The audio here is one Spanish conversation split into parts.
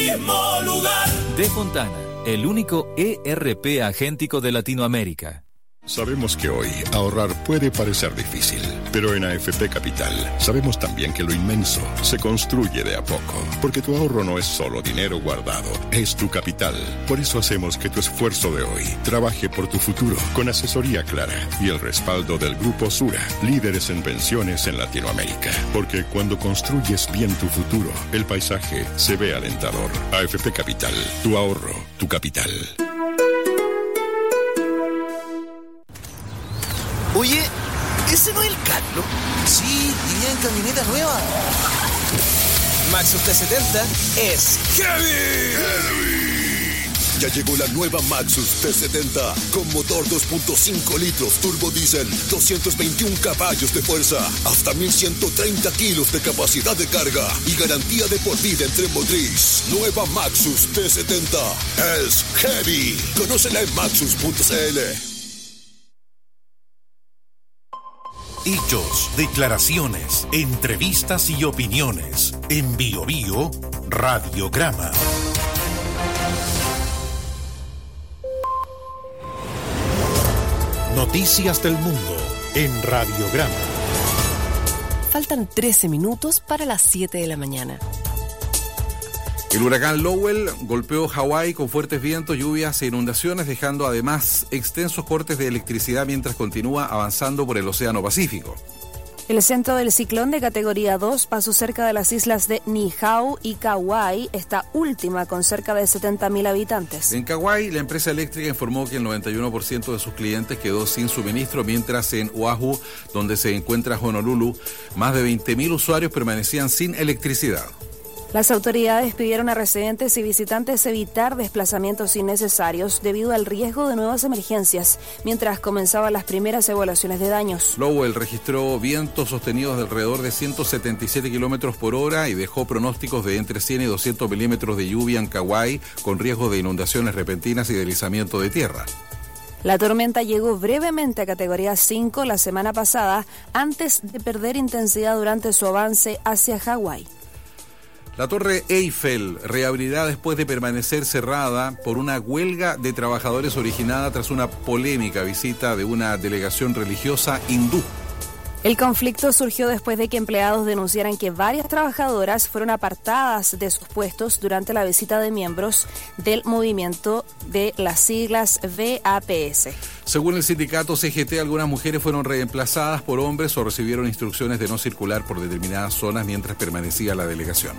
mismo lugar. De Fontana, el único ERP agéntico de Latinoamérica. Sabemos que hoy ahorrar puede parecer difícil, pero en AFP Capital sabemos también que lo inmenso se construye de a poco, porque tu ahorro no es solo dinero guardado, es tu capital. Por eso hacemos que tu esfuerzo de hoy trabaje por tu futuro, con asesoría clara y el respaldo del Grupo Sura, líderes en pensiones en Latinoamérica. Porque cuando construyes bien tu futuro, el paisaje se ve alentador. AFP Capital, tu ahorro, tu capital. Oye, ¿ese no es el Carlos? Sí, iría en camioneta nueva. Maxus T70 es heavy. Ya llegó la nueva Maxus T70 con motor 2.5 litros turbo diésel, 221 caballos de fuerza, hasta 1130 kilos de capacidad de carga y garantía de por vida en tren motriz. Nueva Maxus T70 es heavy. Conócela en maxus.cl. Hechos, declaraciones, entrevistas y opiniones. En Bio Bio, Radiograma. Noticias del mundo en Radiograma. Faltan 13 minutos para las 7 de la mañana. El huracán Lowell golpeó Hawái con fuertes vientos, lluvias e inundaciones, dejando además extensos cortes de electricidad mientras continúa avanzando por el Océano Pacífico. El centro del ciclón de categoría 2 pasó cerca de las islas de Niihau y Kauai, esta última con cerca de 70.000 habitantes. En Kauai, la empresa eléctrica informó que el 91% de sus clientes quedó sin suministro, mientras en Oahu, donde se encuentra Honolulu, más de 20.000 usuarios permanecían sin electricidad. Las autoridades pidieron a residentes y visitantes evitar desplazamientos innecesarios debido al riesgo de nuevas emergencias, mientras comenzaban las primeras evaluaciones de daños. Lowell registró vientos sostenidos de alrededor de 177 kilómetros por hora y dejó pronósticos de entre 100 y 200 milímetros de lluvia en Kauai, con riesgo de inundaciones repentinas y deslizamiento de tierra. La tormenta llegó brevemente a categoría 5 la semana pasada, antes de perder intensidad durante su avance hacia Hawái. La Torre Eiffel reabrirá después de permanecer cerrada por una huelga de trabajadores originada tras una polémica visita de una delegación religiosa hindú. El conflicto surgió después de que empleados denunciaran que varias trabajadoras fueron apartadas de sus puestos durante la visita de miembros del movimiento de las siglas VAPS. Según el sindicato CGT, algunas mujeres fueron reemplazadas por hombres o recibieron instrucciones de no circular por determinadas zonas mientras permanecía la delegación.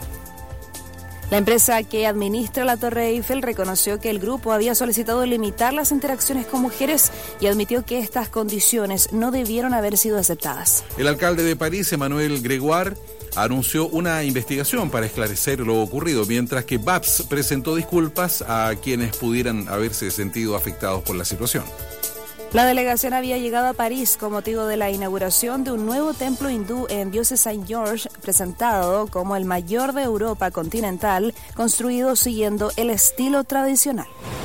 La empresa que administra la Torre Eiffel reconoció que el grupo había solicitado limitar las interacciones con mujeres y admitió que estas condiciones no debieron haber sido aceptadas. El alcalde de París, Emmanuel Grégoire, anunció una investigación para esclarecer lo ocurrido, mientras que BAPS presentó disculpas a quienes pudieran haberse sentido afectados por la situación. La delegación había llegado a París con motivo de la inauguración de un nuevo templo hindú en Vieux Saint-Georges, presentado como el mayor de Europa continental, construido siguiendo el estilo tradicional.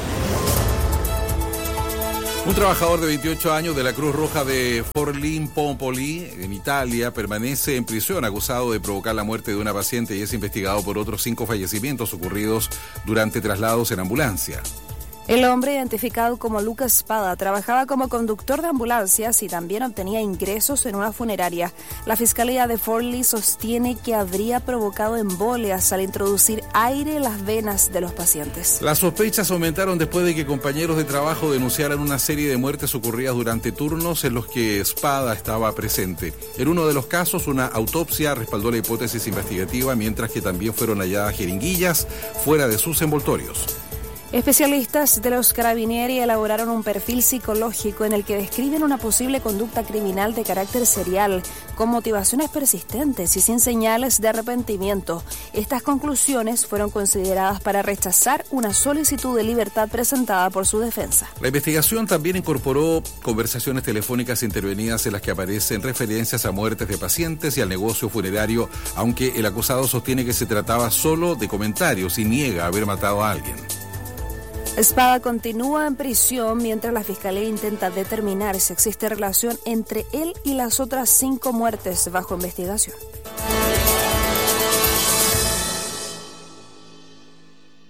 Un trabajador de 28 años de la Cruz Roja de Forlì-Pompoli, en Italia, permanece en prisión acusado de provocar la muerte de una paciente y es investigado por otros 5 fallecimientos ocurridos durante traslados en ambulancia. El hombre, identificado como Lucas Spada, trabajaba como conductor de ambulancias y también obtenía ingresos en una funeraria. La Fiscalía de Forlì sostiene que habría provocado embolias al introducir aire en las venas de los pacientes. Las sospechas aumentaron después de que compañeros de trabajo denunciaran una serie de muertes ocurridas durante turnos en los que Spada estaba presente. En uno de los casos, una autopsia respaldó la hipótesis investigativa, mientras que también fueron halladas jeringuillas fuera de sus envoltorios. Especialistas de los Carabinieri elaboraron un perfil psicológico en el que describen una posible conducta criminal de carácter serial, con motivaciones persistentes y sin señales de arrepentimiento. Estas conclusiones fueron consideradas para rechazar una solicitud de libertad presentada por su defensa. La investigación también incorporó conversaciones telefónicas intervenidas en las que aparecen referencias a muertes de pacientes y al negocio funerario, aunque el acusado sostiene que se trataba solo de comentarios y niega haber matado a alguien. Spada continúa en prisión mientras la Fiscalía intenta determinar si existe relación entre él y las otras 5 muertes bajo investigación.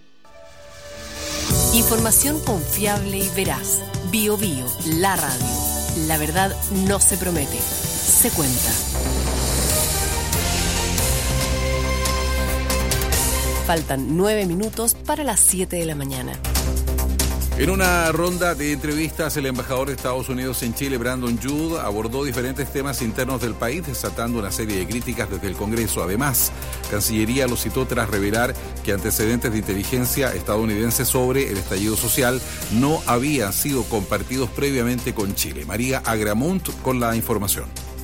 Información confiable y veraz. BioBio, la radio. La verdad no se promete, se cuenta. Faltan 9 minutos para las 7 de la mañana. En una ronda de entrevistas, el embajador de Estados Unidos en Chile, Brandon Judd, abordó diferentes temas internos del país, desatando una serie de críticas desde el Congreso. Además, Cancillería lo citó tras revelar que antecedentes de inteligencia estadounidense sobre el estallido social no habían sido compartidos previamente con Chile. María Agramunt con la información.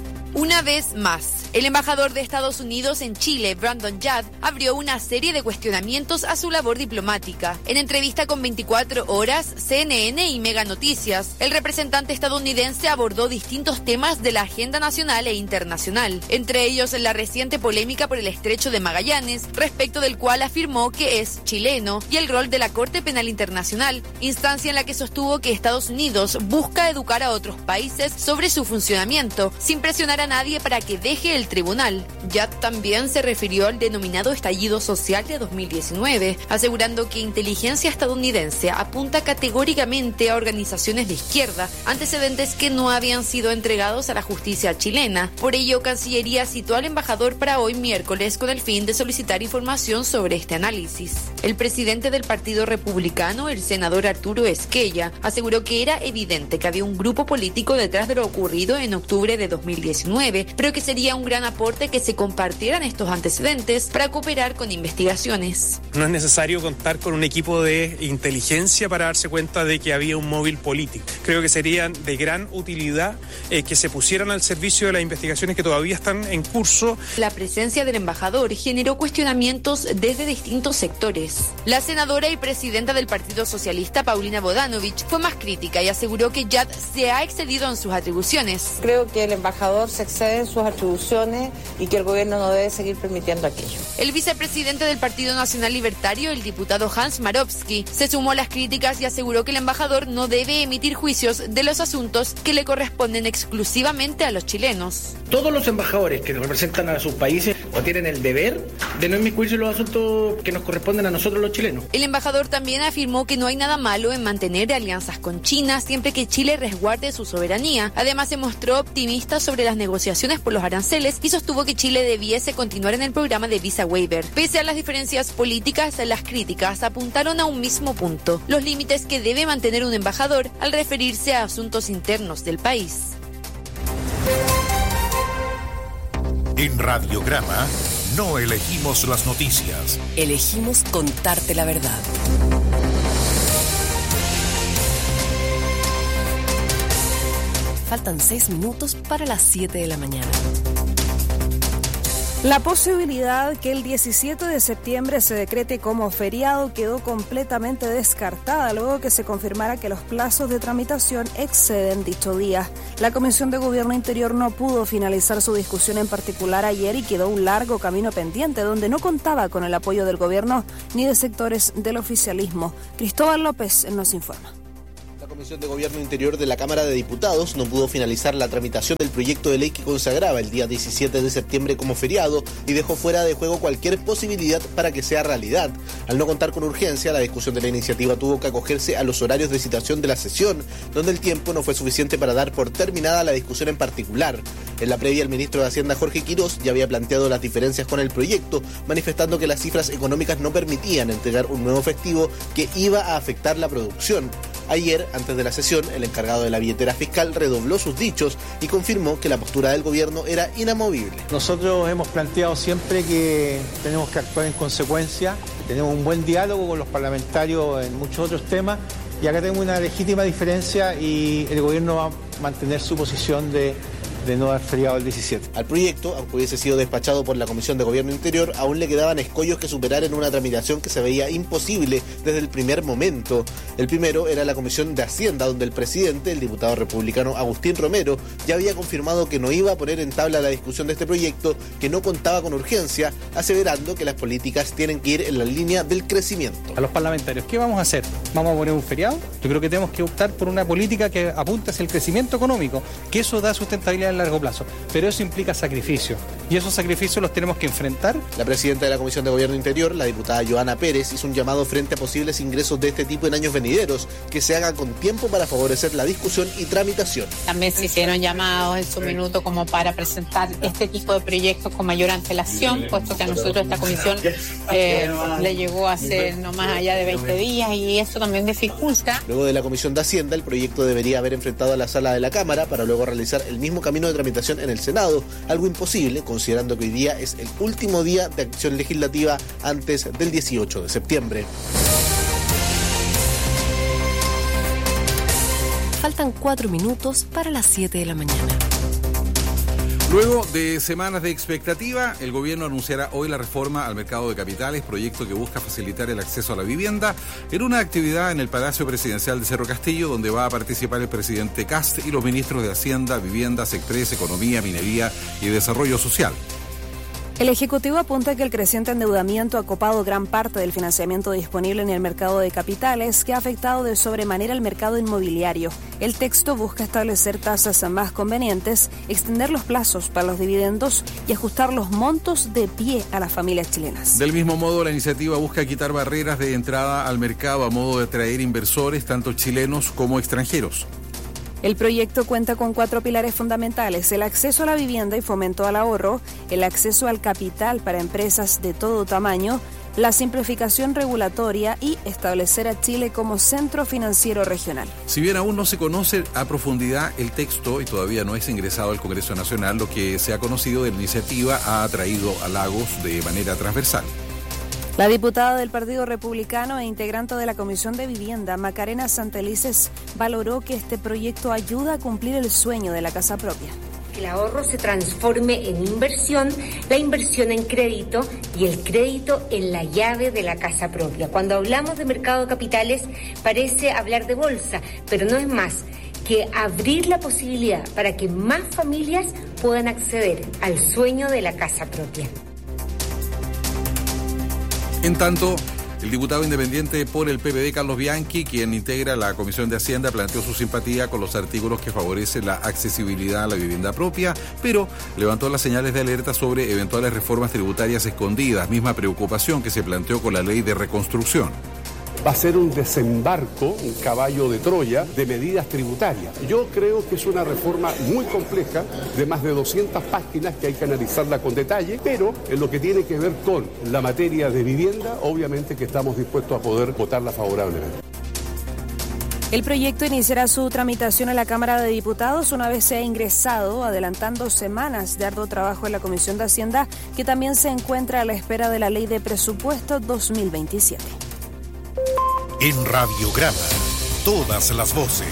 Una vez más, el embajador de Estados Unidos en Chile, Brandon Judd, abrió una serie de cuestionamientos a su labor diplomática. En entrevista con 24 Horas, CNN y Mega Noticias, el representante estadounidense abordó distintos temas de la agenda nacional e internacional, entre ellos la reciente polémica por el Estrecho de Magallanes, respecto del cual afirmó que es chileno, y el rol de la Corte Penal Internacional, instancia en la que sostuvo que Estados Unidos busca educar a otros países sobre su funcionamiento, sin presionar a nadie para que deje el tribunal. Judd también se refirió al denominado estallido social de 2019, asegurando que inteligencia estadounidense apunta categóricamente a organizaciones de izquierda, antecedentes que no habían sido entregados a la justicia chilena. Por ello, Cancillería citó al embajador para hoy miércoles con el fin de solicitar información sobre este análisis. El presidente del Partido Republicano, el senador Arturo Esquella, aseguró que era evidente que había un grupo político detrás de lo ocurrido en octubre de 2019, pero que sería un gran aporte que se compartieran estos antecedentes para cooperar con investigaciones. No es necesario contar con un equipo de inteligencia para darse cuenta de que había un móvil político. Creo que serían de gran utilidad que se pusieran al servicio de las investigaciones que todavía están en curso. La presencia del embajador generó cuestionamientos desde distintos sectores. La senadora y presidenta del Partido Socialista, Paulina Bodanovich, fue más crítica y aseguró que Judd se ha excedido en sus atribuciones. Creo que el embajador se excede en sus atribuciones y que el gobierno no debe seguir permitiendo aquello. El vicepresidente del Partido Nacional Libertario, el diputado Hans Marowski, se sumó a las críticas y aseguró que el embajador no debe emitir juicios de los asuntos que le corresponden exclusivamente a los chilenos. Todos los embajadores que representan a sus países o tienen el deber de no inmiscuirse en los asuntos que nos corresponden a nosotros los chilenos. El embajador también afirmó que no hay nada malo en mantener alianzas con China siempre que Chile resguarde su soberanía. Además, se mostró optimista sobre las negociaciones por los aranceles y sostuvo que Chile debiese continuar en el programa de visa waiver. Pese a las diferencias políticas, las críticas apuntaron a un mismo punto: los límites que debe mantener un embajador al referirse a asuntos internos del país. En Radiograma no elegimos las noticias. Elegimos contarte la verdad. Faltan 6 minutos para las 7 de la mañana. La posibilidad que el 17 de septiembre se decrete como feriado quedó completamente descartada luego que se confirmara que los plazos de tramitación exceden dicho día. La Comisión de Gobierno Interior no pudo finalizar su discusión en particular ayer y quedó un largo camino pendiente donde no contaba con el apoyo del gobierno ni de sectores del oficialismo. Cristóbal López nos informa. La Comisión de Gobierno Interior de la Cámara de Diputados no pudo finalizar la tramitación del proyecto de ley que consagraba el día 17 de septiembre como feriado y dejó fuera de juego cualquier posibilidad para que sea realidad. Al no contar con urgencia, la discusión de la iniciativa tuvo que acogerse a los horarios de citación de la sesión, donde el tiempo no fue suficiente para dar por terminada la discusión en particular. En la previa, el ministro de Hacienda, Jorge Quirós, ya había planteado las diferencias con el proyecto, manifestando que las cifras económicas no permitían entregar un nuevo efectivo que iba a afectar la producción. Ayer, antes de la sesión, el encargado de la billetera fiscal redobló sus dichos y confirmó que la postura del gobierno era inamovible. Nosotros hemos planteado siempre que tenemos que actuar en consecuencia, tenemos un buen diálogo con los parlamentarios en muchos otros temas y acá tenemos una legítima diferencia y el gobierno va a mantener su posición de no dar feriado el 17. Al proyecto, aunque hubiese sido despachado por la Comisión de Gobierno Interior, aún le quedaban escollos que superar en una tramitación que se veía imposible desde el primer momento. El primero era la Comisión de Hacienda, donde el presidente, el diputado republicano Agustín Romero, ya había confirmado que no iba a poner en tabla la discusión de este proyecto, que no contaba con urgencia, aseverando que las políticas tienen que ir en la línea del crecimiento. A los parlamentarios, ¿qué vamos a hacer? ¿Vamos a poner un feriado? Yo creo que tenemos que optar por una política que apunte hacia el crecimiento económico, que eso da sustentabilidad a largo plazo, pero eso implica sacrificio, y esos sacrificios los tenemos que enfrentar. La presidenta de la Comisión de Gobierno Interior, la diputada Joana Pérez, hizo un llamado frente a posibles ingresos de este tipo en años venideros, que se haga con tiempo para favorecer la discusión y tramitación. También se hicieron llamados en su minuto como para presentar este tipo de proyectos con mayor antelación, puesto que a nosotros esta comisión le llegó a ser no más allá de 20 días y eso también dificulta. Luego de la Comisión de Hacienda, el proyecto debería haber enfrentado a la sala de la Cámara para luego realizar el mismo camino de tramitación en el Senado, algo imposible considerando que hoy día es el último día de acción legislativa antes del 18 de septiembre. Faltan 4 minutos para las 7 de la mañana. Luego de semanas de expectativa, el gobierno anunciará hoy la reforma al mercado de capitales, proyecto que busca facilitar el acceso a la vivienda, en una actividad en el Palacio Presidencial de Cerro Castillo, donde va a participar el presidente Kast y los ministros de Hacienda, Vivienda, Sectres, Economía, Minería y Desarrollo Social. El Ejecutivo apunta que el creciente endeudamiento ha copado gran parte del financiamiento disponible en el mercado de capitales, que ha afectado de sobremanera el mercado inmobiliario. El texto busca establecer tasas más convenientes, extender los plazos para los dividendos y ajustar los montos de pie a las familias chilenas. Del mismo modo, la iniciativa busca quitar barreras de entrada al mercado a modo de atraer inversores, tanto chilenos como extranjeros. El proyecto cuenta con 4 pilares fundamentales: el acceso a la vivienda y fomento al ahorro, el acceso al capital para empresas de todo tamaño, la simplificación regulatoria y establecer a Chile como centro financiero regional. Si bien aún no se conoce a profundidad el texto y todavía no es ingresado al Congreso Nacional, lo que se ha conocido de la iniciativa ha atraído halagos de manera transversal. La diputada del Partido Republicano e integrante de la Comisión de Vivienda, Macarena Santelices, valoró que este proyecto ayuda a cumplir el sueño de la casa propia. Que el ahorro se transforme en inversión, la inversión en crédito y el crédito en la llave de la casa propia. Cuando hablamos de mercado de capitales parece hablar de bolsa, pero no es más que abrir la posibilidad para que más familias puedan acceder al sueño de la casa propia. En tanto, el diputado independiente por el PPD, Carlos Bianchi, quien integra la Comisión de Hacienda, planteó su simpatía con los artículos que favorecen la accesibilidad a la vivienda propia, pero levantó las señales de alerta sobre eventuales reformas tributarias escondidas, misma preocupación que se planteó con la ley de reconstrucción. Va a ser un desembarco, un caballo de Troya de medidas tributarias. Yo creo que es una reforma muy compleja, de más de 200 páginas que hay que analizarla con detalle, pero en lo que tiene que ver con la materia de vivienda, obviamente que estamos dispuestos a poder votarla favorablemente. El proyecto iniciará su tramitación en la Cámara de Diputados una vez sea ingresado, adelantando semanas de arduo trabajo en la Comisión de Hacienda, que también se encuentra a la espera de la Ley de Presupuesto 2027. En Radiograma, todas las voces.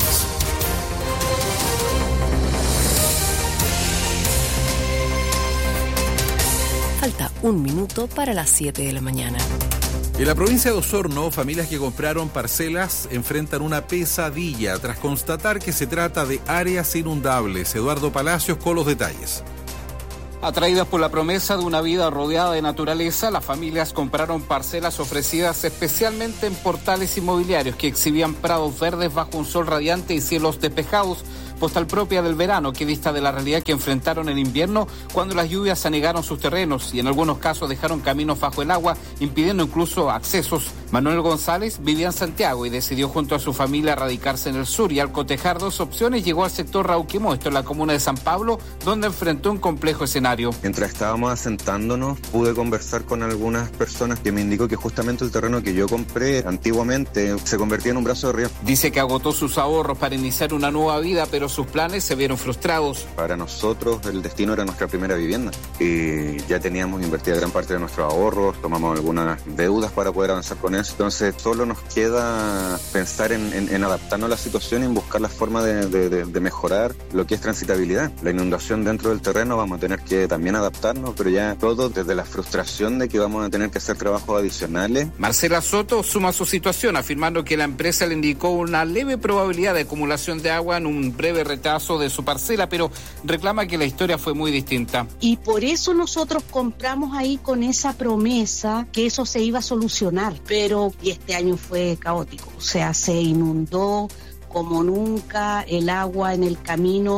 Falta 1 minuto para las 7 de la mañana. En la provincia de Osorno, familias que compraron parcelas enfrentan una pesadilla tras constatar que se trata de áreas inundables. Eduardo Palacios con los detalles. Atraídas por la promesa de una vida rodeada de naturaleza, las familias compraron parcelas ofrecidas especialmente en portales inmobiliarios que exhibían prados verdes bajo un sol radiante y cielos despejados, postal propia del verano que dista de la realidad que enfrentaron en invierno cuando las lluvias anegaron sus terrenos y en algunos casos dejaron caminos bajo el agua, impidiendo incluso accesos. Manuel González vivía en Santiago y decidió junto a su familia radicarse en el sur y al cotejar 2 opciones llegó al sector Rauquimó, esto en la comuna de San Pablo, donde enfrentó un complejo escenario. Mientras estábamos asentándonos, pude conversar con algunas personas que me indicó que justamente el terreno que yo compré antiguamente se convertía en un brazo de río. Dice que agotó sus ahorros para iniciar una nueva vida, pero sus planes se vieron frustrados. Para nosotros el destino era nuestra primera vivienda y ya teníamos invertida gran parte de nuestros ahorros, tomamos algunas deudas para poder avanzar con eso, entonces solo nos queda pensar en adaptarnos a la situación y en buscar la forma de mejorar lo que es transitabilidad. La inundación dentro del terreno vamos a tener que también adaptarnos, pero ya todo desde la frustración de que vamos a tener que hacer trabajos adicionales. Marcela Soto suma su situación afirmando que la empresa le indicó una leve probabilidad de acumulación de agua en un breve retraso de su parcela, pero reclama que la historia fue muy distinta. Y por eso nosotros compramos ahí con esa promesa que eso se iba a solucionar, pero este año fue caótico, o sea, se inundó como nunca, el agua en el camino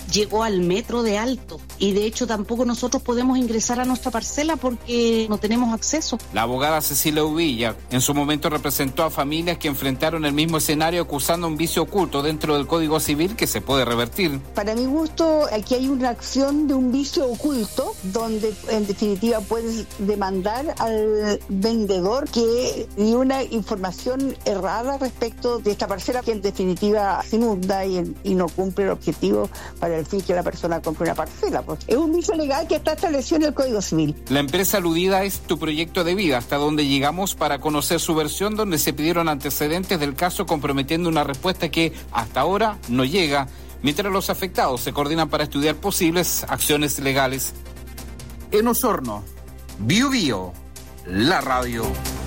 llegó al metro de Alto y de hecho tampoco nosotros podemos ingresar a nuestra parcela porque no tenemos acceso. La abogada Cecilia Uvilla en su momento representó a familias que enfrentaron el mismo escenario acusando un vicio oculto dentro del Código Civil que se puede revertir. Para mi gusto, aquí hay una acción de un vicio oculto donde en definitiva puedes demandar al vendedor que dio una información errada respecto de esta parcela que en definitiva se inunda y no cumple el objetivo para el fin que la persona compre una parcela. Pues es un vicio legal que está establecido en el Código Civil. La empresa aludida es Tu Proyecto de Vida, hasta donde llegamos para conocer su versión, donde se pidieron antecedentes del caso comprometiendo una respuesta que hasta ahora no llega, mientras los afectados se coordinan para estudiar posibles acciones legales. En Osorno, Bio Bio, la radio.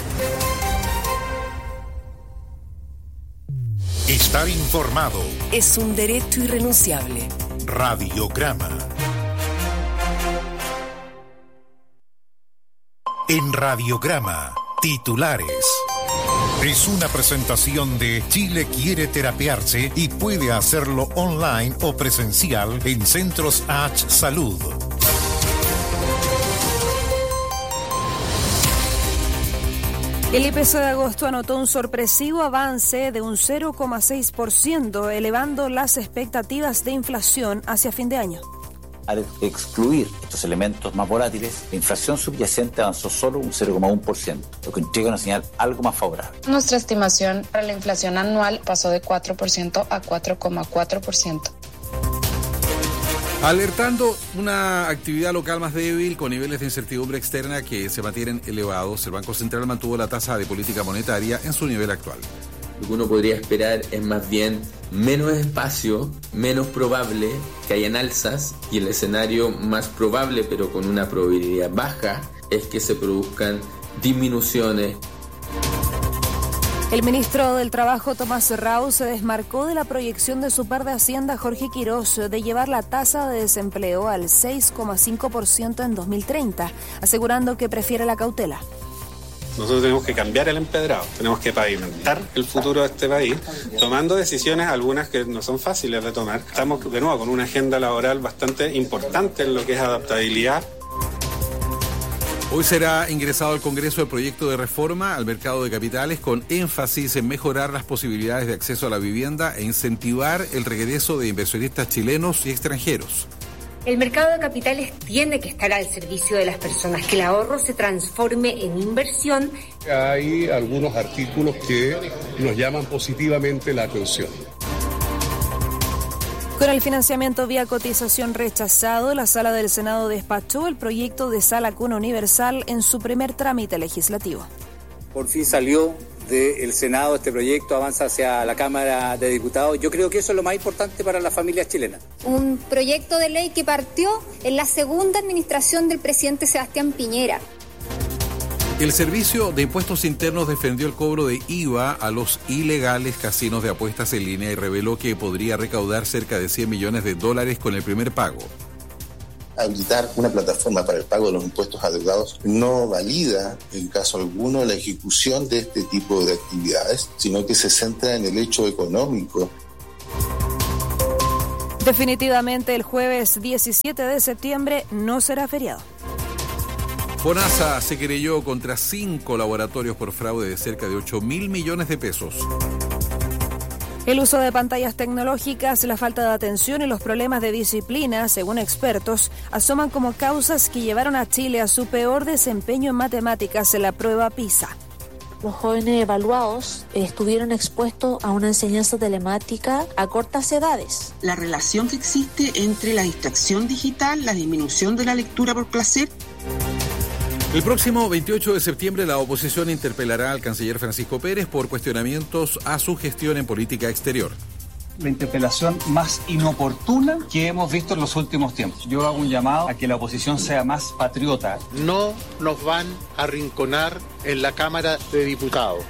Estar informado es un derecho irrenunciable. Radiograma. En Radiograma, titulares. Es una presentación de Chile quiere terapiarse y puede hacerlo online o presencial en Centros H Salud. El IPC de agosto anotó un sorpresivo avance de un 0,6%, elevando las expectativas de inflación hacia fin de año. Al excluir estos elementos más volátiles, la inflación subyacente avanzó solo un 0,1%, lo que entrega una señal algo más favorable. Nuestra estimación para la inflación anual pasó de 4% a 4,4%. Alertando una actividad local más débil con niveles de incertidumbre externa que se mantienen elevados, el Banco Central mantuvo la tasa de política monetaria en su nivel actual. Lo que uno podría esperar es más bien menos espacio, menos probable que hayan alzas, y el escenario más probable, pero con una probabilidad baja, es que se produzcan disminuciones. El ministro del Trabajo, Tomás Rau, se desmarcó de la proyección de su par de Hacienda, Jorge Quirós, de llevar la tasa de desempleo al 6,5% en 2030, asegurando que prefiere la cautela. Nosotros tenemos que cambiar el empedrado, tenemos que pavimentar el futuro de este país, tomando decisiones, algunas que no son fáciles de tomar. Estamos de nuevo con una agenda laboral bastante importante en lo que es adaptabilidad. Hoy será ingresado al Congreso el proyecto de reforma al mercado de capitales con énfasis en mejorar las posibilidades de acceso a la vivienda e incentivar el regreso de inversionistas chilenos y extranjeros. El mercado de capitales tiene que estar al servicio de las personas, que el ahorro se transforme en inversión. Hay algunos artículos que nos llaman positivamente la atención. Con el financiamiento vía cotización rechazado, la Sala del Senado despachó el proyecto de Sala Cuna Universal en su primer trámite legislativo. Por fin salió del Senado este proyecto, avanza hacia la Cámara de Diputados. Yo creo que eso es lo más importante para las familias chilenas. Un proyecto de ley que partió en la segunda administración del presidente Sebastián Piñera. El Servicio de Impuestos Internos defendió el cobro de IVA a los ilegales casinos de apuestas en línea y reveló que podría recaudar cerca de $100 millones con el primer pago. Habilitar una plataforma para el pago de los impuestos adeudados no valida, en caso alguno, la ejecución de este tipo de actividades, sino que se centra en el hecho económico. Definitivamente, el jueves 17 de septiembre no será feriado. FONASA se querelló contra 5 laboratorios por fraude de cerca de 8.000 millones de pesos. El uso de pantallas tecnológicas, la falta de atención y los problemas de disciplina, según expertos, asoman como causas que llevaron a Chile a su peor desempeño en matemáticas en la prueba PISA. Los jóvenes evaluados estuvieron expuestos a una enseñanza telemática a cortas edades. La relación que existe entre la distracción digital, la disminución de la lectura por placer. El próximo 28 de septiembre la oposición interpelará al canciller Francisco Pérez por cuestionamientos a su gestión en política exterior. La interpelación más inoportuna que hemos visto en los últimos tiempos. Yo hago un llamado a que la oposición sea más patriota. No nos van a arrinconar en la Cámara de Diputados.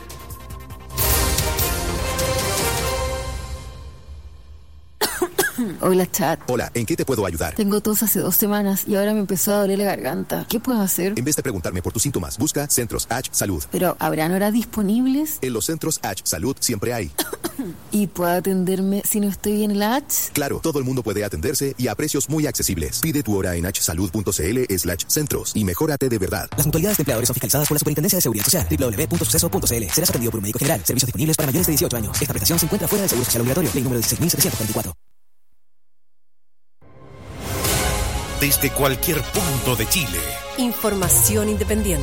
Hola, chat. Hola, ¿en qué te puedo ayudar? Tengo tos hace 2 semanas y ahora me empezó a doler la garganta. ¿Qué puedo hacer? En vez de preguntarme por tus síntomas, busca Centros H Salud. ¿Pero habrán horas disponibles? En los Centros H Salud siempre hay. ¿Y puedo atenderme si no estoy bien en la H? Claro, todo el mundo puede atenderse y a precios muy accesibles. Pide tu hora en hsalud.cl/centros y mejórate de verdad. Las mutualidades de empleadores son fiscalizadas por la Superintendencia de Seguridad Social. www.suceso.cl. Serás atendido por un médico general. Servicios disponibles para mayores de 18 años. Esta prestación se encuentra fuera del Seguro Social Obligatorio. Ley número 16.744. Desde cualquier punto de Chile. Información independiente.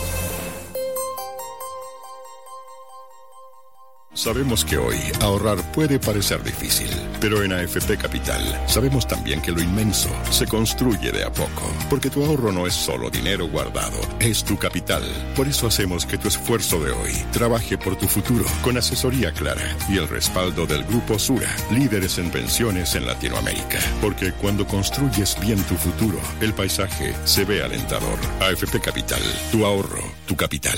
Sabemos que hoy ahorrar puede parecer difícil, pero en AFP Capital sabemos también que lo inmenso se construye de a poco, porque tu ahorro no es solo dinero guardado, es tu capital. Por eso hacemos que tu esfuerzo de hoy trabaje por tu futuro, con asesoría clara y el respaldo del Grupo Sura, líderes en pensiones en Latinoamérica. Porque cuando construyes bien tu futuro, el paisaje se ve alentador. AFP Capital, tu ahorro, tu capital.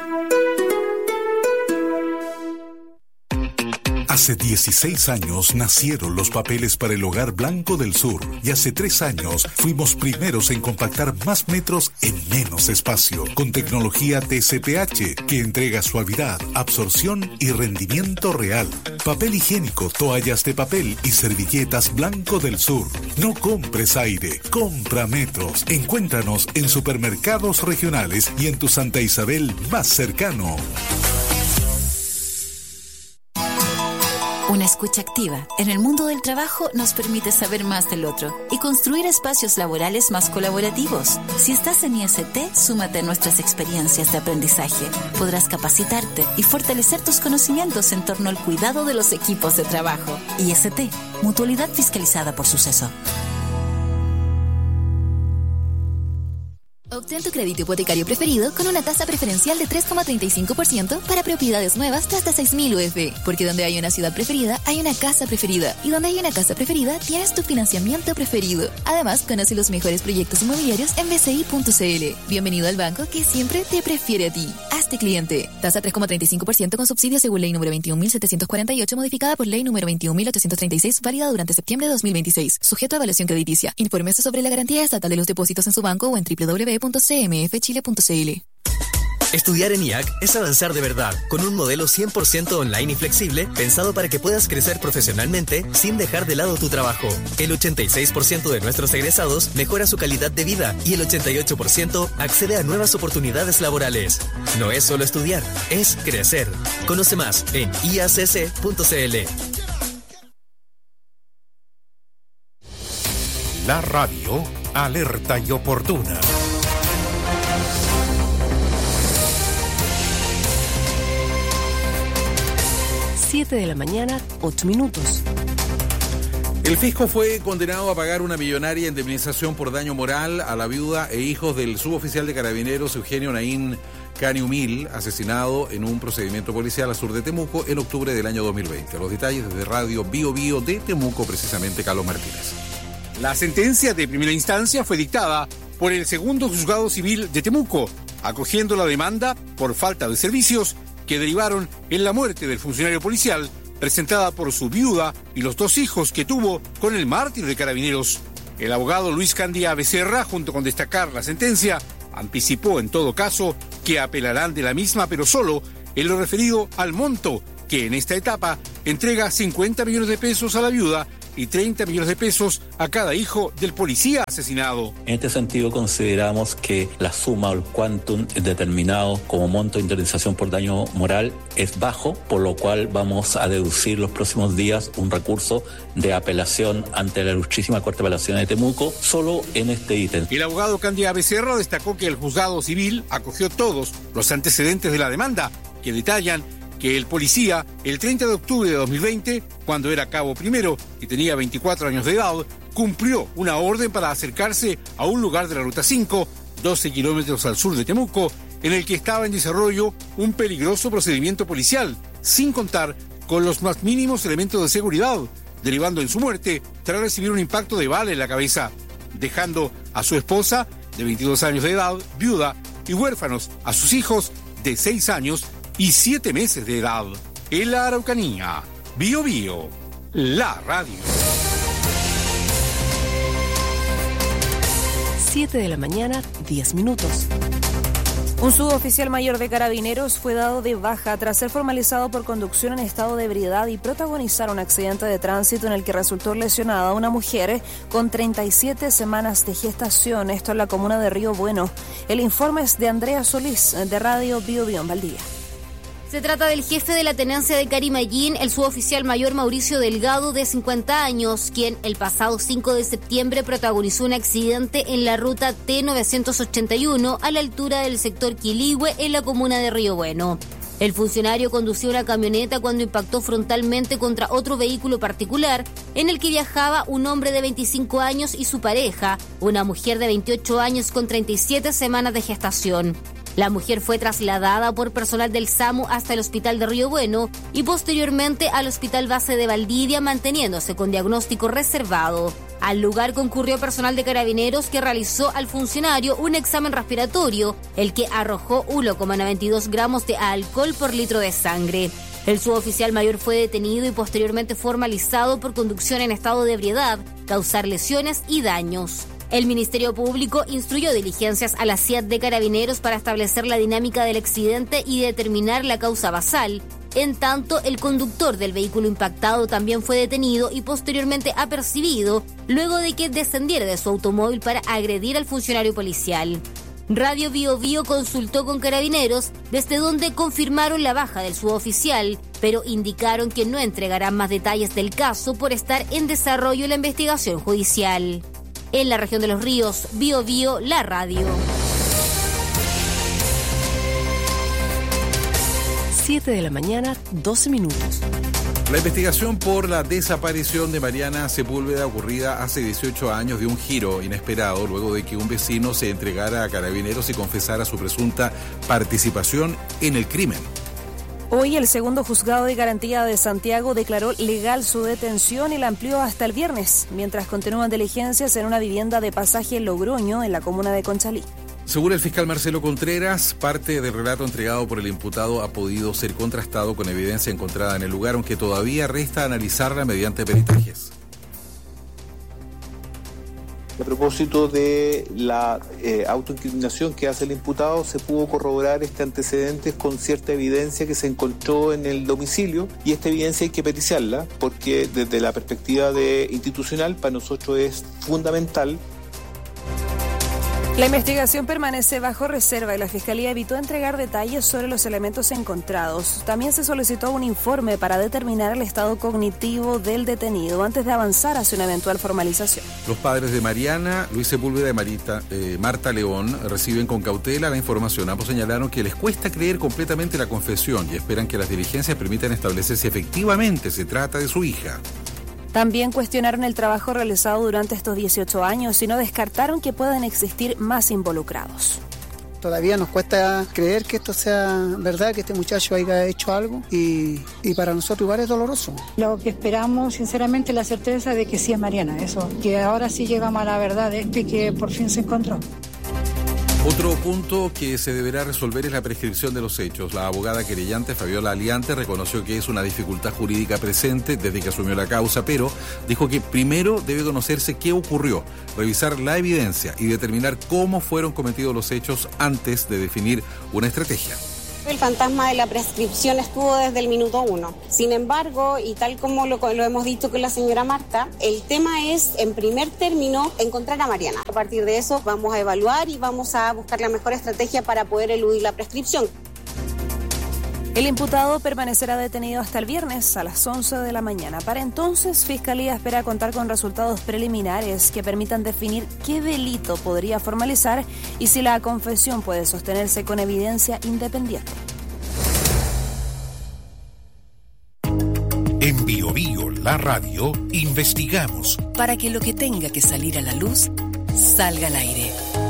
Hace 16 años nacieron los papeles para el Hogar Blanco del Sur y hace 3 años fuimos primeros en compactar más metros en menos espacio con tecnología TCPH que entrega suavidad, absorción y rendimiento real. Papel higiénico, toallas de papel y servilletas Blanco del Sur. No compres aire, compra metros. Encuéntranos en supermercados regionales y en tu Santa Isabel más cercano. Una escucha activa en el mundo del trabajo nos permite saber más del otro y construir espacios laborales más colaborativos. Si estás en IST, súmate a nuestras experiencias de aprendizaje. Podrás capacitarte y fortalecer tus conocimientos en torno al cuidado de los equipos de trabajo. IST, mutualidad fiscalizada por Suceso. Obtén tu crédito hipotecario preferido con una tasa preferencial de 3,35% para propiedades nuevas de hasta 6.000 UF. Porque donde hay una ciudad preferida, hay una casa preferida. Y donde hay una casa preferida, tienes tu financiamiento preferido. Además, conoce los mejores proyectos inmobiliarios en bci.cl. Bienvenido al banco que siempre te prefiere a ti. Hazte cliente. Tasa 3,35% con subsidio según ley número 21.748, modificada por ley número 21.836, válida durante septiembre de 2026. Sujeto a evaluación crediticia. Infórmese sobre la garantía estatal de los depósitos en su banco o en www.cmfchile.cl. Estudiar en IAC es avanzar de verdad, con un modelo 100% online y flexible, pensado para que puedas crecer profesionalmente sin dejar de lado tu trabajo. El 86% de nuestros egresados mejora su calidad de vida y el 88% accede a nuevas oportunidades laborales. No es solo estudiar, es crecer. Conoce más en iacc.cl. La radio, alerta y oportuna. 7 de la mañana, 8 minutos. El fisco fue condenado a pagar una millonaria indemnización por daño moral a la viuda e hijos del suboficial de Carabineros Eugenio Naín Caniumil, asesinado en un procedimiento policial al sur de Temuco en octubre del año 2020. Los detalles desde Radio Bio Bio de Temuco, precisamente Carlos Martínez. La sentencia de primera instancia fue dictada por el segundo juzgado civil de Temuco, acogiendo la demanda por falta de servicios que derivaron en la muerte del funcionario policial, presentada por su viuda y los 2 hijos que tuvo con el mártir de Carabineros. El abogado Luis Candía Becerra, junto con destacar la sentencia, anticipó en todo caso que apelarán de la misma, pero solo en lo referido al monto, que en esta etapa entrega 50 millones de pesos a la viuda y 30 millones de pesos a cada hijo del policía asesinado. En este sentido consideramos que la suma o el quantum determinado como monto de indemnización por daño moral es bajo, por lo cual vamos a deducir los próximos días un recurso de apelación ante la Ilustrísima Corte de Apelaciones de Temuco, solo en este ítem. El abogado Candía Becerra destacó que el juzgado civil acogió todos los antecedentes de la demanda, que detallan que el policía, el 30 de octubre de 2020, cuando era cabo primero y tenía 24 años de edad, cumplió una orden para acercarse a un lugar de la Ruta 5, 12 kilómetros al sur de Temuco, en el que estaba en desarrollo un peligroso procedimiento policial, sin contar con los más mínimos elementos de seguridad, derivando en su muerte tras recibir un impacto de bala en la cabeza, dejando a su esposa, de 22 años de edad, viuda, y huérfanos a sus hijos, de 6 años y 7 meses de edad. En la Araucanía, Bio Bio, la radio. 7 de la mañana, 10 minutos. Un suboficial mayor de Carabineros fue dado de baja tras ser formalizado por conducción en estado de ebriedad y protagonizar un accidente de tránsito en el que resultó lesionada una mujer con 37 semanas de gestación, esto en la comuna de Río Bueno. El informe es de Andrea Solís, de Radio Bio Bio en Valdivia. Se trata del jefe de la tenencia de Carimayín, el suboficial mayor Mauricio Delgado, de 50 años, quien el pasado 5 de septiembre protagonizó un accidente en la ruta T981 a la altura del sector Quiligüe en la comuna de Río Bueno. El funcionario conducía una camioneta cuando impactó frontalmente contra otro vehículo particular en el que viajaba un hombre de 25 años y su pareja, una mujer de 28 años con 37 semanas de gestación. La mujer fue trasladada por personal del SAMU hasta el hospital de Río Bueno y posteriormente al hospital base de Valdivia, manteniéndose con diagnóstico reservado. Al lugar concurrió personal de Carabineros que realizó al funcionario un examen respiratorio, el que arrojó 1,92 gramos de alcohol por litro de sangre. El suboficial mayor fue detenido y posteriormente formalizado por conducción en estado de ebriedad, causar lesiones y daños. El Ministerio Público instruyó diligencias a la CIAT de Carabineros para establecer la dinámica del accidente y determinar la causa basal. En tanto, el conductor del vehículo impactado también fue detenido y posteriormente apercibido luego de que descendiera de su automóvil para agredir al funcionario policial. Radio Bio Bio consultó con Carabineros, desde donde confirmaron la baja del suboficial, pero indicaron que no entregarán más detalles del caso por estar en desarrollo la investigación judicial. En la región de Los Ríos, Bio Bio, la radio. 7 de la mañana, 12 minutos. La investigación por la desaparición de Mariana Sepúlveda, ocurrida hace 18 años, dio un giro inesperado luego de que un vecino se entregara a Carabineros y confesara su presunta participación en el crimen. Hoy el segundo juzgado de garantía de Santiago declaró legal su detención y la amplió hasta el viernes, mientras continúan diligencias en una vivienda de Pasaje Logroño, en la comuna de Conchalí. Según el fiscal Marcelo Contreras, parte del relato entregado por el imputado ha podido ser contrastado con evidencia encontrada en el lugar, aunque todavía resta analizarla mediante peritajes. A propósito de la autoincriminación que hace el imputado, se pudo corroborar este antecedente con cierta evidencia que se encontró en el domicilio, y esta evidencia hay que periciarla porque desde la perspectiva institucional para nosotros es fundamental. La investigación permanece bajo reserva y la Fiscalía evitó entregar detalles sobre los elementos encontrados. También se solicitó un informe para determinar el estado cognitivo del detenido antes de avanzar hacia una eventual formalización. Los padres de Mariana, Luis Sepúlveda y Marta León reciben con cautela la información. Ambos señalaron que les cuesta creer completamente la confesión y esperan que las diligencias permitan establecer si efectivamente se trata de su hija. También cuestionaron el trabajo realizado durante estos 18 años y no descartaron que puedan existir más involucrados. Todavía nos cuesta creer que esto sea verdad, que este muchacho haya hecho algo y para nosotros igual es doloroso. Lo que esperamos, sinceramente, la certeza de que sí es Mariana, eso, que ahora sí llegamos a la verdad de que por fin se encontró. Otro punto que se deberá resolver es la prescripción de los hechos. La abogada querellante Fabiola Aliante reconoció que es una dificultad jurídica presente desde que asumió la causa, pero dijo que primero debe conocerse qué ocurrió, revisar la evidencia y determinar cómo fueron cometidos los hechos antes de definir una estrategia. El fantasma de la prescripción estuvo desde el minuto 1. Sin embargo, y tal como lo hemos dicho con la señora Marta, el tema es, en primer término, encontrar a Mariana. A partir de eso vamos a evaluar y vamos a buscar la mejor estrategia para poder eludir la prescripción. El imputado permanecerá detenido hasta el viernes a las 11 de la mañana. Para entonces, Fiscalía espera contar con resultados preliminares que permitan definir qué delito podría formalizar y si la confesión puede sostenerse con evidencia independiente. En Bio Bio, la radio, investigamos para que lo que tenga que salir a la luz salga al aire.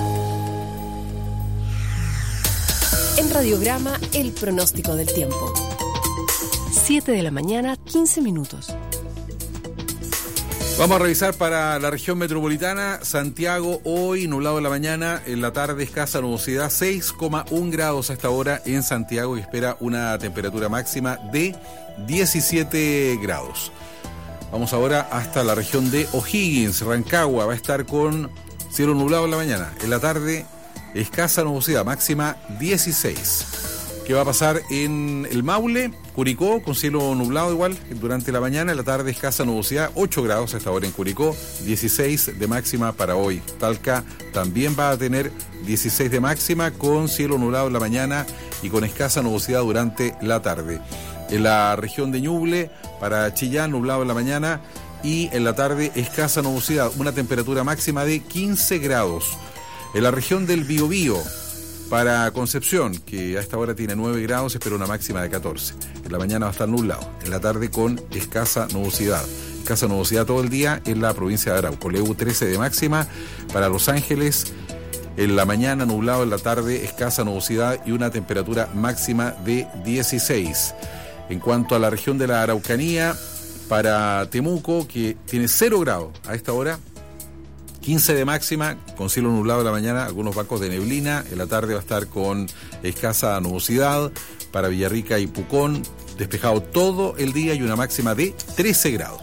En Radiograma, el pronóstico del tiempo. 7 de la mañana, 15 minutos. Vamos a revisar para la región metropolitana. Santiago, hoy nublado en la mañana, en la tarde escasa nubosidad, 6,1 grados a esta hora en Santiago y espera una temperatura máxima de 17 grados. Vamos ahora hasta la región de O'Higgins, Rancagua, va a estar con cielo nublado en la mañana, en la tarde escasa nubosidad, máxima 16. ¿Qué va a pasar en el Maule? Curicó, con cielo nublado igual durante la mañana, en la tarde escasa nubosidad, 8 grados hasta ahora en Curicó, 16 de máxima para hoy. Talca también va a tener 16 de máxima, con cielo nublado en la mañana y con escasa nubosidad durante la tarde. En la región de Ñuble, para Chillán, nublado en la mañana y en la tarde escasa nubosidad, una temperatura máxima de 15 grados. En la región del Biobío, para Concepción, que a esta hora tiene 9 grados, espera una máxima de 14. En la mañana va a estar nublado, en la tarde con escasa nubosidad. Escasa nubosidad todo el día en la provincia de Arauco. Leu 13 de máxima para Los Ángeles. En la mañana nublado, en la tarde escasa nubosidad y una temperatura máxima de 16. En cuanto a la región de la Araucanía, para Temuco, que tiene 0 grados a esta hora, 15 de máxima, con cielo nublado en la mañana, algunos bancos de neblina. En la tarde va a estar con escasa nubosidad. Para Villarrica y Pucón, despejado todo el día y una máxima de 13 grados.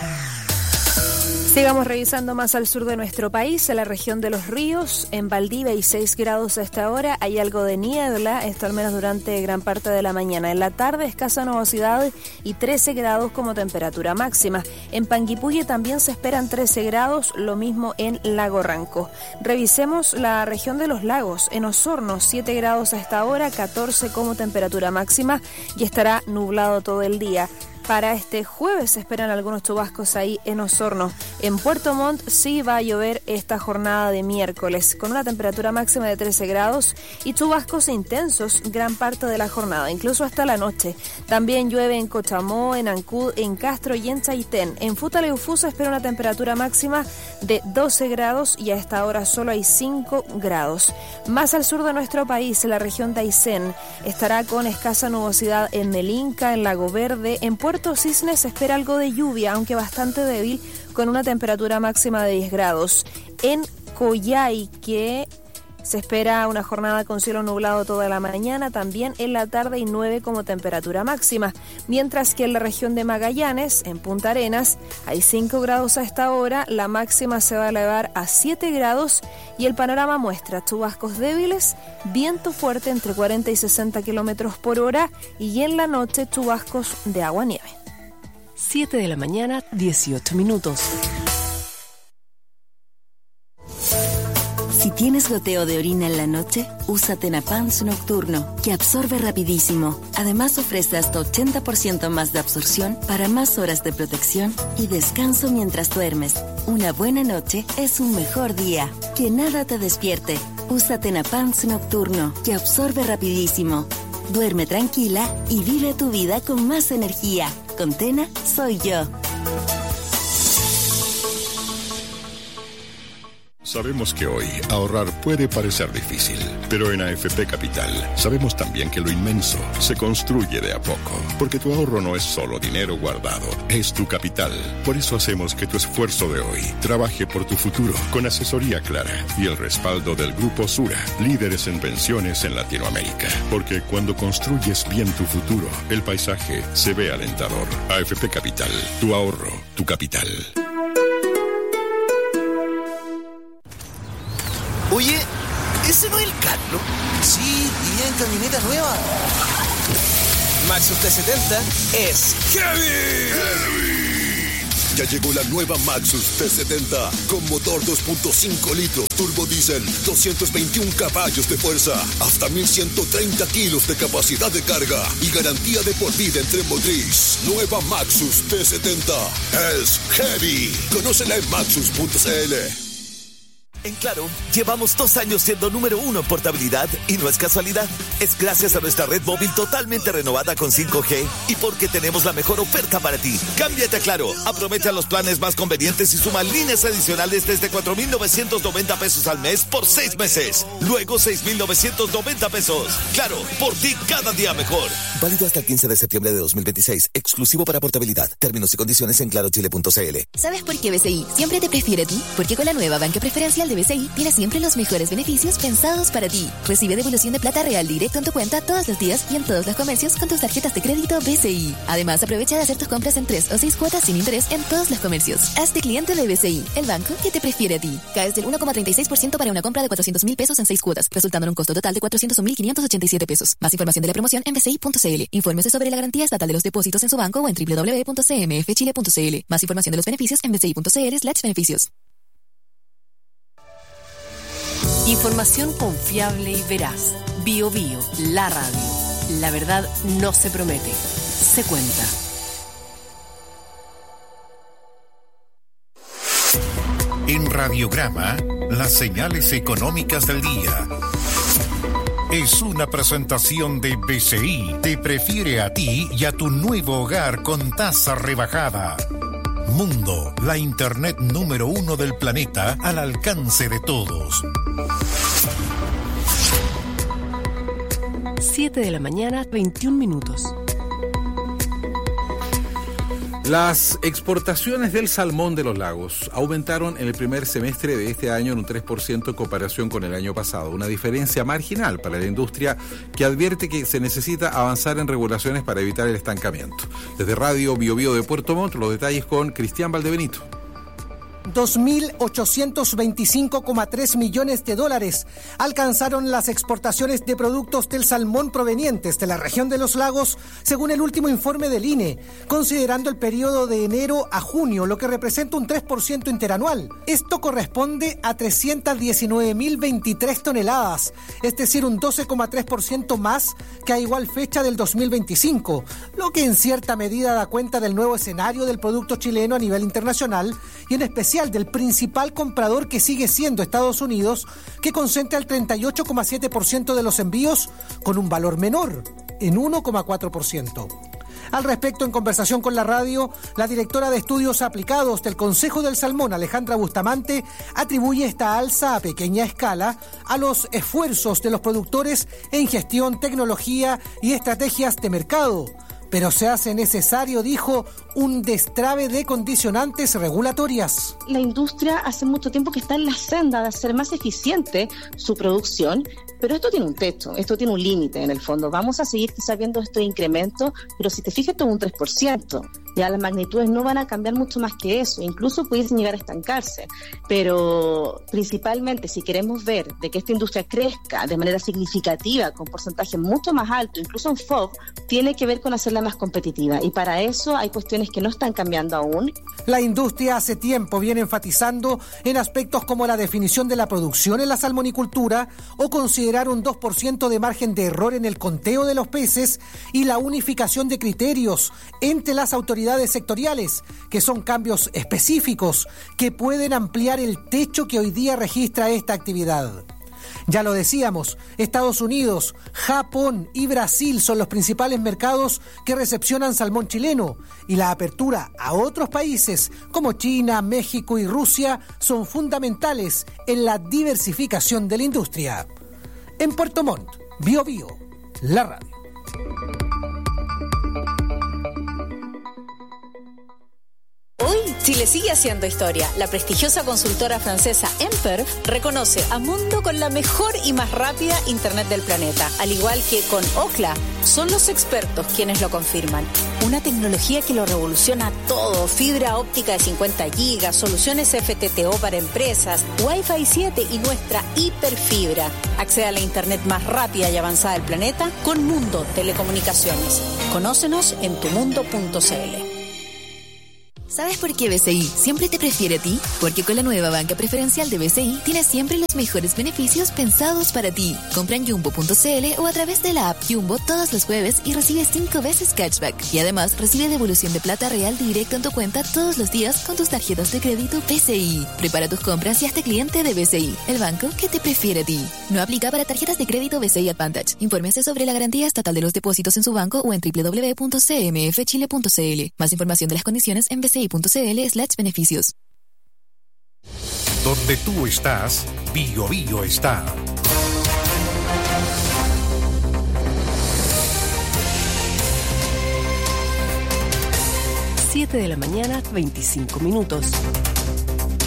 Sigamos revisando más al sur de nuestro país, en la región de Los Ríos. En Valdivia hay 6 grados a esta hora, hay algo de niebla, esto al menos durante gran parte de la mañana. En la tarde escasa nubosidad y 13 grados como temperatura máxima. En Panguipulli también se esperan 13 grados, lo mismo en Lago Ranco. Revisemos la región de los lagos. En Osorno 7 grados a esta hora, 14 como temperatura máxima y estará nublado todo el día. Para este jueves se esperan algunos chubascos ahí en Osorno. En Puerto Montt sí va a llover esta jornada de miércoles, con una temperatura máxima de 13 grados y chubascos intensos gran parte de la jornada, incluso hasta la noche. También llueve en Cochamó, en Ancud, en Castro y en Chaitén. En Futaleufú se espera una temperatura máxima de 12 grados y a esta hora solo hay 5 grados. Más al sur de nuestro país, la región de Aysén estará con escasa nubosidad en Melinca, en Lago Verde. En Puerto Cisnes se espera algo de lluvia, aunque bastante débil, con una temperatura máxima de 10 grados. En Coyhaique se espera una jornada con cielo nublado toda la mañana, también en la tarde y 9 como temperatura máxima. Mientras que en la región de Magallanes, en Punta Arenas, hay 5 grados a esta hora, la máxima se va a elevar a 7 grados y el panorama muestra chubascos débiles, viento fuerte entre 40 y 60 kilómetros por hora y en la noche chubascos de agua-nieve. 7 de la mañana, 18 minutos. Si tienes goteo de orina en la noche, usa Tenapans Nocturno, que absorbe rapidísimo. Además ofrece hasta 80% más de absorción para más horas de protección y descanso mientras duermes. Una buena noche es un mejor día. Que nada te despierte. Usa Tenapans Nocturno, que absorbe rapidísimo. Duerme tranquila y vive tu vida con más energía. Con Tena, soy yo. Sabemos que hoy ahorrar puede parecer difícil, pero en AFP Capital sabemos también que lo inmenso se construye de a poco, porque tu ahorro no es solo dinero guardado, es tu capital. Por eso hacemos que tu esfuerzo de hoy trabaje por tu futuro, con asesoría clara y el respaldo del Grupo Sura, líderes en pensiones en Latinoamérica. Porque cuando construyes bien tu futuro, el paisaje se ve alentador. AFP Capital, tu ahorro, tu capital. Oye, ¿ese no es el Carlos? Sí, y en camioneta nueva. Maxus T70 es heavy. Ya llegó la nueva Maxus T70 con motor 2.5 litros, turbo diésel, 221 caballos de fuerza, hasta 1130 kilos de capacidad de carga y garantía de por vida en tren motriz. Nueva Maxus T70 es heavy. Conócela en maxus.cl. En Claro, llevamos 2 años siendo número 1 en portabilidad y no es casualidad. Es gracias a nuestra red móvil totalmente renovada con 5G y porque tenemos la mejor oferta para ti. Cámbiate a Claro, aprovecha los planes más convenientes y suma líneas adicionales desde 4,990 pesos al mes por 6 meses. Luego 6,990 pesos. Claro, por ti cada día mejor. Válido hasta el 15 de septiembre de 2026. Exclusivo para portabilidad. Términos y condiciones en clarochile.cl. ¿Sabes por qué BCI siempre te prefiere a ti? Porque con la nueva banca preferencial de BCI tiene siempre los mejores beneficios pensados para ti. Recibe devolución de plata real directo en tu cuenta todos los días y en todos los comercios con tus tarjetas de crédito BCI. Además, aprovecha de hacer tus compras en 3 o 6 cuotas sin interés en todos los comercios. Hazte cliente de BCI, el banco que te prefiere a ti. Caes del 1,36% para una compra de 400.000 pesos en 6 cuotas, resultando en un costo total de 401.587 pesos. Más información de la promoción en bci.cl. Infórmese sobre la garantía estatal de los depósitos en su banco o en www.cmfchile.cl. Más información de los beneficios en bci.cl/beneficios. Información confiable y veraz. Bio Bio, la radio. La verdad no se promete, se cuenta. En Radiograma, las señales económicas del día. Es una presentación de BCI. Te prefiere a ti y a tu nuevo hogar con tasa rebajada. Mundo, la internet número 1 del planeta al alcance de todos. 7 de la mañana, 21 minutos. Las exportaciones del salmón de los lagos aumentaron en el primer semestre de este año en un 3% en comparación con el año pasado, una diferencia marginal para la industria que advierte que se necesita avanzar en regulaciones para evitar el estancamiento. Desde Radio Bio Bio de Puerto Montt, los detalles con Cristian Valdebenito. 2.825,3 millones de dólares alcanzaron las exportaciones de productos del salmón provenientes de la región de los lagos, según el último informe del INE, considerando el periodo de enero a junio, lo que representa un 3% interanual. Esto corresponde a 319.023 toneladas, es decir, un 12,3% más que a igual fecha del 2025, lo que en cierta medida da cuenta del nuevo escenario del producto chileno a nivel internacional y en especial del principal comprador que sigue siendo Estados Unidos, que concentra el 38,7% de los envíos con un valor menor, en 1,4%. Al respecto, en conversación con la radio, la directora de Estudios Aplicados del Consejo del Salmón, Alejandra Bustamante, atribuye esta alza a pequeña escala a los esfuerzos de los productores en gestión, tecnología y estrategias de mercado. Pero se hace necesario, dijo, un destrave de condicionantes regulatorias. La industria hace mucho tiempo que está en la senda de hacer más eficiente su producción, pero esto tiene un techo, esto tiene un límite en el fondo. Vamos a seguir quizás viendo estos incrementos, pero si te fijas, esto es un 3%. Ya las magnitudes no van a cambiar mucho más que eso, incluso pudiesen llegar a estancarse. Pero principalmente, si queremos ver de que esta industria crezca de manera significativa, con porcentajes mucho más altos, incluso en FOB, tiene que ver con hacerla más competitiva. Y para eso hay cuestiones que no están cambiando aún. La industria hace tiempo viene enfatizando en aspectos como la definición de la producción en la salmonicultura o considerar un 2% de margen de error en el conteo de los peces y la unificación de criterios entre las autoridades sectoriales, que son cambios específicos que pueden ampliar el techo que hoy día registra esta actividad. Ya lo decíamos, Estados Unidos, Japón y Brasil son los principales mercados que recepcionan salmón chileno, y la apertura a otros países como China, México y Rusia son fundamentales en la diversificación de la industria. En Puerto Montt, Bio Bio, la radio. Hoy, Chile sigue haciendo historia. La prestigiosa consultora francesa Emper reconoce a Mundo con la mejor y más rápida Internet del planeta. Al igual que con Ookla, son los expertos quienes lo confirman. Una tecnología que lo revoluciona todo. Fibra óptica de 50 gigas, soluciones FTTO para empresas, Wi-Fi 7 y nuestra hiperfibra. Accede a la Internet más rápida y avanzada del planeta con Mundo Telecomunicaciones. Conócenos en tumundo.cl. ¿Sabes por qué BCI siempre te prefiere a ti? Porque con la nueva banca preferencial de BCI tienes siempre los mejores beneficios pensados para ti. Compra en Jumbo.cl o a través de la app Jumbo todos los jueves y recibe 5 veces cashback. Y además recibe devolución de plata real directo en tu cuenta todos los días con tus tarjetas de crédito BCI. Prepara tus compras y hazte cliente de BCI, el banco que te prefiere a ti. No aplica para tarjetas de crédito BCI Advantage. Infórmese sobre la garantía estatal de los depósitos en su banco o en www.cmfchile.cl. Más información de las condiciones en bci.cl/beneficios. Donde tú estás, Bio Bio está. Siete de la mañana, 25 minutos.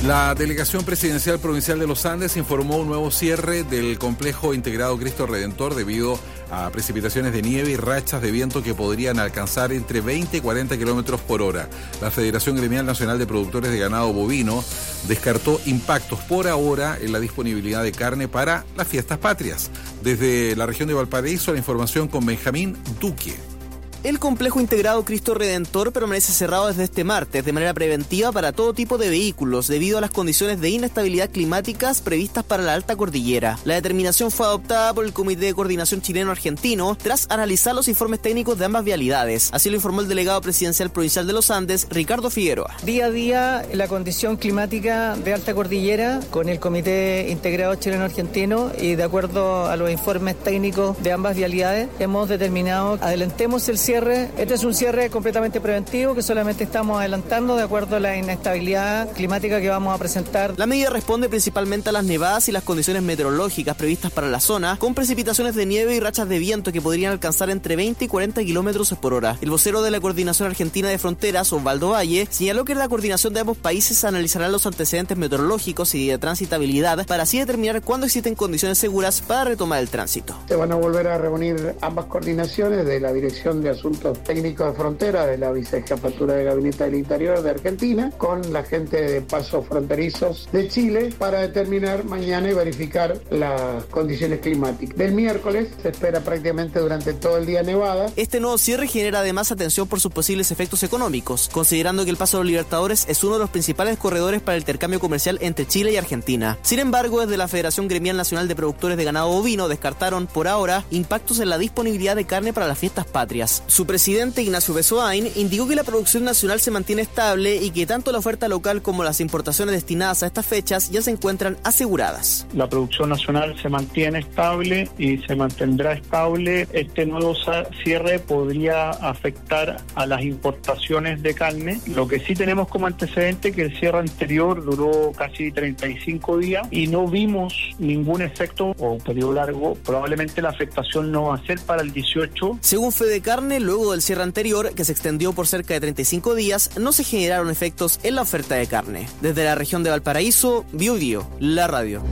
La Delegación Presidencial Provincial de los Andes informó un nuevo cierre del complejo integrado Cristo Redentor debido a precipitaciones de nieve y rachas de viento que podrían alcanzar entre 20 y 40 kilómetros por hora. La Federación Gremial Nacional de Productores de Ganado Bovino descartó impactos por ahora en la disponibilidad de carne para las fiestas patrias. Desde la región de Valparaíso, la información con Benjamín Duque. El complejo integrado Cristo Redentor permanece cerrado desde este martes de manera preventiva para todo tipo de vehículos debido a las condiciones de inestabilidad climáticas previstas para la alta cordillera. La determinación fue adoptada por el Comité de Coordinación Chileno-Argentino tras analizar los informes técnicos de ambas vialidades. Así lo informó el delegado presidencial provincial de los Andes, Ricardo Figueroa. Día a día, la condición climática de alta cordillera con el Comité Integrado Chileno-Argentino y de acuerdo a los informes técnicos de ambas vialidades, hemos determinado adelantemos el cierre. Este es un cierre completamente preventivo que solamente estamos adelantando de acuerdo a la inestabilidad climática que vamos a presentar. La medida responde principalmente a las nevadas y las condiciones meteorológicas previstas para la zona, con precipitaciones de nieve y rachas de viento que podrían alcanzar entre 20 y 40 kilómetros por hora. El vocero de la Coordinación Argentina de Fronteras, Osvaldo Valle, señaló que la coordinación de ambos países analizará los antecedentes meteorológicos y de transitabilidad para así determinar cuándo existen condiciones seguras para retomar el tránsito. Se van a volver a reunir ambas coordinaciones de la Dirección de Asuntos Técnicos de Frontera de la Vicejefatura de Gabinete del Interior de Argentina con la gente de pasos fronterizos de Chile para determinar mañana y verificar las condiciones climáticas. Del miércoles se espera prácticamente durante todo el día nevada. Este nuevo cierre genera además atención por sus posibles efectos económicos, considerando que el Paso de los Libertadores es uno de los principales corredores para el intercambio comercial entre Chile y Argentina. Sin embargo, desde la Federación Gremial Nacional de Productores de Ganado Bovino descartaron por ahora impactos en la disponibilidad de carne para las fiestas patrias. Su presidente Ignacio Besoain indicó que la producción nacional se mantiene estable y que tanto la oferta local como las importaciones destinadas a estas fechas ya se encuentran aseguradas. La producción nacional se mantiene estable y se mantendrá estable. Este nuevo cierre podría afectar a las importaciones de carne. Lo que sí tenemos como antecedente que el cierre anterior duró casi 35 días y no vimos ningún efecto o un periodo largo. Probablemente la afectación no va a ser para el 18. Según Fedecarne, luego del cierre anterior, que se extendió por cerca de 35 días, no se generaron efectos en la oferta de carne. Desde la región de Valparaíso, Bio, la radio.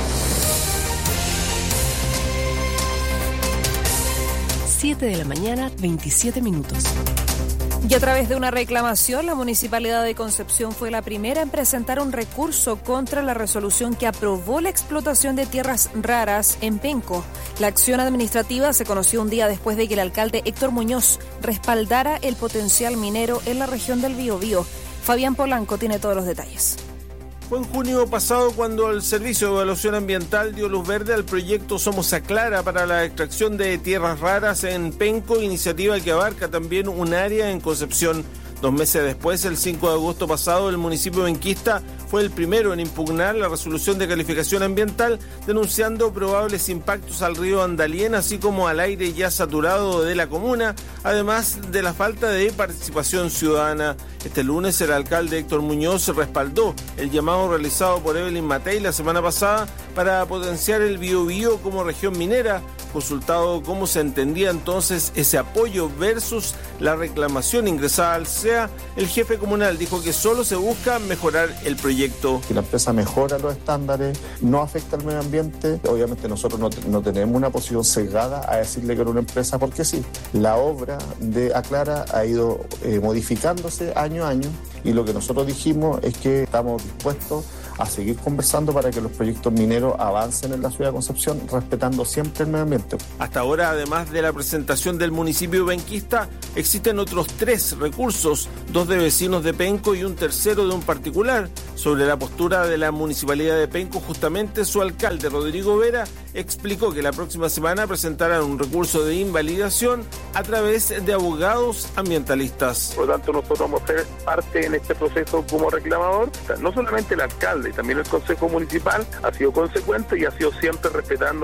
7 de la mañana, 27 minutos. Y a través de una reclamación, la Municipalidad de Concepción fue la primera en presentar un recurso contra la resolución que aprobó la explotación de tierras raras en Penco. La acción administrativa se conoció un día después de que el alcalde Héctor Muñoz respaldara el potencial minero en la región del Biobío. Fabián Polanco tiene todos los detalles. Fue en junio pasado cuando el Servicio de Evaluación Ambiental dio luz verde al proyecto Somos Aclara para la extracción de tierras raras en Penco, iniciativa que abarca también un área en Concepción. 2 meses después, el 5 de agosto pasado, el municipio benquista fue el primero en impugnar la resolución de calificación ambiental, denunciando probables impactos al río Andalien, así como al aire ya saturado de la comuna, además de la falta de participación ciudadana. Este lunes, el alcalde Héctor Muñoz respaldó el llamado realizado por Evelyn Matei la semana pasada para potenciar el Biobío como región minera. Consultado cómo se entendía entonces ese apoyo versus la reclamación ingresada al CEA, el jefe comunal dijo que solo se busca mejorar el proyecto. Si la empresa mejora los estándares, no afecta al medio ambiente, obviamente nosotros no tenemos una posición sesgada a decirle que era una empresa porque sí. La obra de Aclara ha ido modificándose año a año y lo que nosotros dijimos es que estamos dispuestos a seguir conversando para que los proyectos mineros avancen en la ciudad de Concepción, respetando siempre el medio ambiente. Hasta ahora, además de la presentación del municipio benquista, existen otros 3 recursos, 2 de vecinos de Penco y un tercero de un particular. Sobre la postura de la municipalidad de Penco, justamente su alcalde, Rodrigo Vera, explicó que la próxima semana presentarán un recurso de invalidación a través de abogados ambientalistas. Por lo tanto, nosotros vamos a ser parte en este proceso como reclamador. No solamente el alcalde, y también el Consejo Municipal ha sido consecuente y ha sido siempre respetando